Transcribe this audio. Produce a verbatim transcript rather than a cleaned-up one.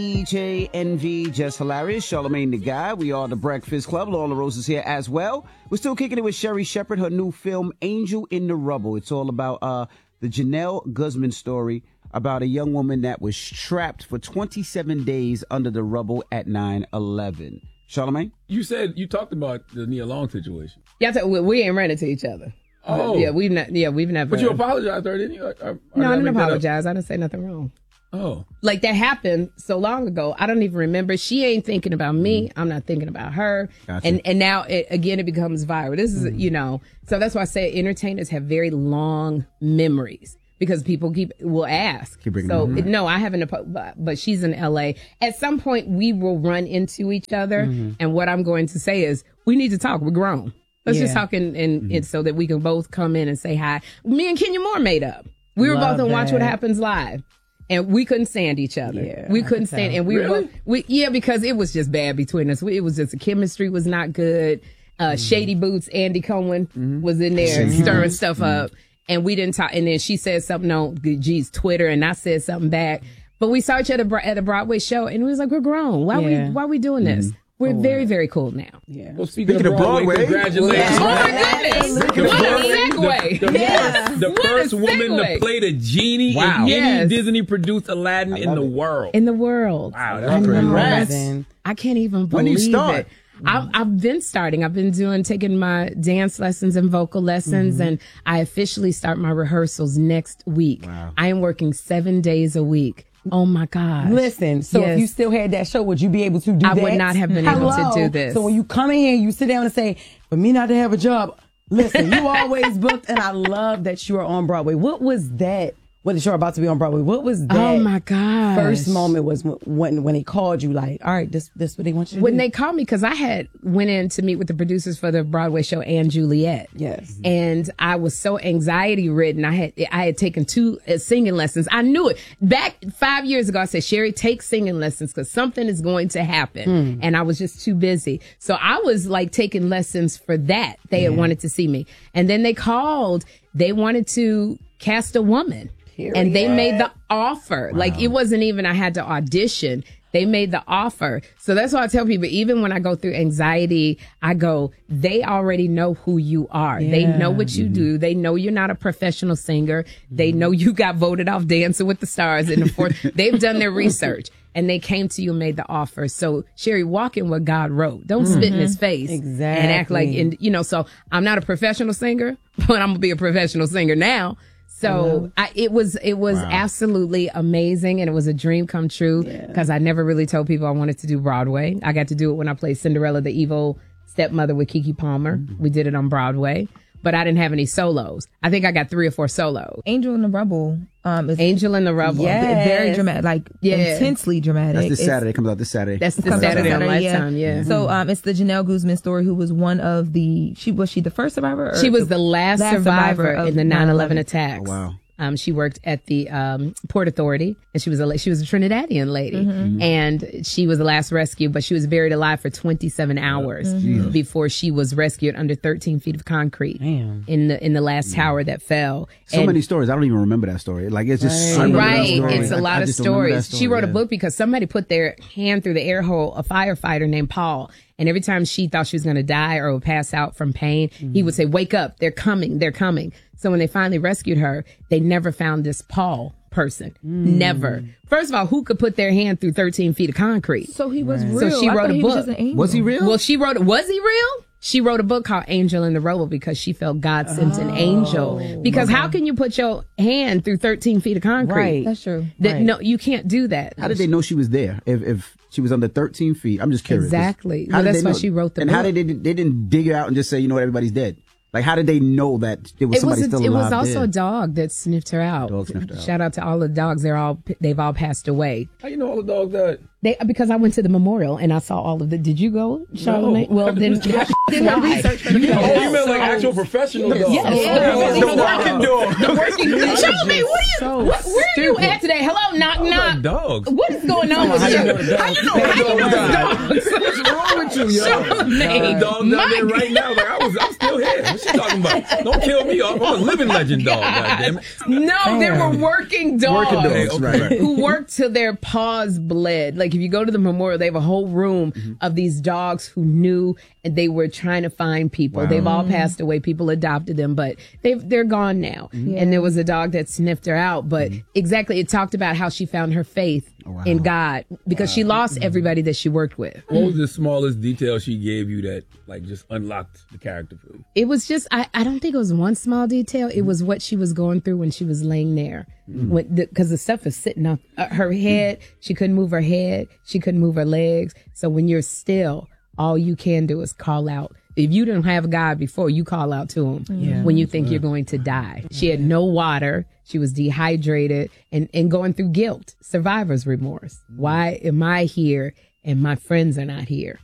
D J Envy, Just Hilarious, Charlamagne the Guy. We are the Breakfast Club. Lola Rose is here as well. We're still kicking it with Sherri Shepherd, her new film, Angel in the Rubble. It's all about uh, the Janelle Guzman story about a young woman that was trapped for twenty-seven days under the rubble at nine eleven. Charlamagne? You said, you talked about the Nia Long situation. Yeah, we, we ain't running to each other. Oh. Yeah, we've not, yeah, we've never. But you apologized, or didn't you? Or, or no, I didn't apologize. I didn't say nothing wrong. Oh. Like, that happened so long ago. I don't even remember. She ain't thinking about me. Mm. I'm not thinking about her. Gotcha. And and now, it, again, it becomes viral. This is, mm. you know, so that's why I say entertainers have very long memories because people keep, will ask. Keep so, them no, I haven't, but, but she's in L A. At some point, we will run into each other. Mm-hmm. And what I'm going to say is, we need to talk. We're grown. Let's yeah. just talk and, and, mm-hmm. and so that we can both come in and say hi. Me and Kenya Moore made up. We were Love both on that. Watch What Happens Live. And we couldn't stand each other. Yeah, we couldn't stand, and we really? were both, we, yeah, because it was just bad between us. It was just the chemistry was not good. Uh, mm. Shady Boots, Andy Cohen mm. was in there Shady stirring Boots. stuff mm. up, and we didn't talk. And then she said something on, geez, Twitter, and I said something back. But we saw each other at a Broadway show, and it was like, we're grown. Why yeah. we, why are we doing this? Mm. We're oh, very, very cool now. Yeah. Well, speaking, speaking of Broadway, of Broadway congratulations. Yeah. Oh, my goodness. The What first, a segue. The, the, yes. first, the What first a woman segue. to play the genie Wow. in Yes. any Disney-produced Aladdin in the it. world. In the world. Wow, I that's pretty know. rad. I can't even believe When do you start? it. I've, I've been starting. I've been doing, taking my dance lessons and vocal lessons, mm-hmm. and I officially start my rehearsals next week. Wow. I am working seven days a week. Oh my God. Listen, so Yes. if you still had that show, would you be able to do I that? would not have been Hello? able to do this. So when you come in here, you sit down and say, for me not to have a job, listen, you always booked, and I love that you are on Broadway. What was that? When the show about to be on Broadway, what was that? Oh my God. First moment was when when he called you, like, all right, this this what they want you to When do. they called me, because I had went in to meet with the producers for the Broadway show and Juliet. Yes. And I was so anxiety ridden. I had I had taken two uh, singing lessons. I knew it. Back five years ago, I said, Sherri, take singing lessons because something is going to happen. Mm. And I was just too busy. So I was like taking lessons for that. They had Yeah. wanted to see me. And then they called. They wanted to cast a woman. And they made the offer. Wow. Like, it wasn't even I had to audition. They made the offer. So that's why I tell people, even when I go through anxiety, I go, they already know who you are. Yeah. They know what you mm-hmm. do. They know you're not a professional singer. Mm-hmm. They know you got voted off Dancing with the Stars in the fourth. They've done their research. And they came to you and made the offer. So, Sherri, walk in what God wrote. Don't mm-hmm. spit in his face. Exactly. And act like, and you know, so I'm not a professional singer, but I'm going to be a professional singer now. So I, it was it was wow. absolutely amazing, and it was a dream come true because yeah. I never really told people I wanted to do Broadway. I got to do it when I played Cinderella, the evil stepmother with Keke Palmer. Mm-hmm. We did it on Broadway, but I didn't have any solos. I think I got three or four solos. Angel in the Rubble. Um, is Angel in the Rubble. Yeah, very dramatic, like yeah. intensely dramatic. That's this it's, Saturday. It comes out this Saturday. That's this Saturday on Lifetime, yeah. yeah. So um, it's the Janelle Guzman story, who was one of the, she was she the first survivor? Or she was the last, last survivor, survivor in the nine eleven attacks. Oh, wow. Um, she worked at the um, Port Authority, and she was a she was a Trinidadian lady, mm-hmm. Mm-hmm. and she was the last rescue. But she was buried alive for twenty-seven hours mm-hmm. before she was rescued under thirteen feet of concrete Damn. in the in the last mm-hmm. tower that fell. So and, many stories. I don't even remember that story. Like, it's just right. so right. story. It's a lot I, of I stories. story, She wrote yeah. a book because somebody put their hand through the air hole. A firefighter named Paul. And every time she thought she was going to die or would pass out from pain, mm-hmm. he would say, wake up, they're coming, they're coming. So when they finally rescued her, they never found this Paul person. Mm. Never. First of all, who could put their hand through thirteen feet of concrete? So he was right. real. So she I wrote a he book. Was, just an angel. Was he real? Well, she wrote, was he real? She wrote a book called Angel in the Rubble because she felt God sent oh, an angel. Because okay. how can you put your hand through thirteen feet of concrete? Right. That's true. That, right. No, you can't do that. How did they know she was there? If if she was under thirteen feet, I'm just curious. Exactly. How well, did that's they why know? she wrote the and book. And how did they they didn't dig her out and just say, you know what, everybody's dead? Like, how did they know that there was it somebody was a, still it alive was also there? a dog that sniffed her out. Dog sniffed her out. Shout out to all the dogs. They're all they've all passed away. How you know all the dogs died? They because I went to the memorial and I saw all of the. Did you go, Charlamagne? No. Well, then did my research. You know, oh, you meant like actual professional dogs. Yes. Yeah. Yeah. The working dog. The working dog. Charlamagne, what are you? So what, where are you at today? Hello, knock I knock. like dogs. What is going on with How you? you know the dogs? How you know? How you know the dogs? What's wrong with you, yo? Charlamagne, The dog's out there right now. Like, I was, I'm still here. What's she talking about? Don't kill me off. I'm a living legend dog, goddammit. No, there were working dogs. Working dogs, right. Who worked till their paws bled. Like if you go to the memorial, they have a whole room mm-hmm. of these dogs who knew and they were trying to find people. Wow. They've all passed away. People adopted them, but they've, they're gone now. Mm-hmm. And there was a dog that sniffed her out. But mm-hmm. exactly, it talked about how she found her faith oh, wow. in God because wow. she lost mm-hmm. everybody that she worked with. What was the smallest detail she gave you that like just unlocked the character for you? It was just, I, I don't think it was one small detail. It mm-hmm. was what she was going through when she was laying there. Because mm-hmm. the, the stuff is sitting up uh, her head. Mm-hmm. She couldn't move her head. She couldn't move her legs. So when you're still, all you can do is call out. If you didn't have God before, you call out to him yeah. when you think you're going to die. She had no water. She was dehydrated and, and going through guilt, survivor's remorse. Why am I here and my friends are not here?